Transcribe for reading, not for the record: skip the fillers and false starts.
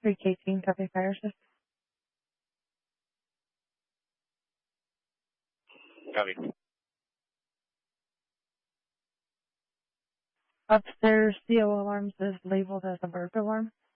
3K-18, copy fire assist. Copy. Upstairs, CO alarms is labeled as a burglar alarm.